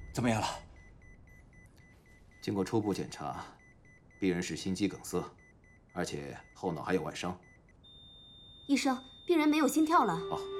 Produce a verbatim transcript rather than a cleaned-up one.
怎么样了？ 经过初步检查，病人是心肌梗塞，而且后脑还有外伤。 医生，病人没有心跳了。 哦。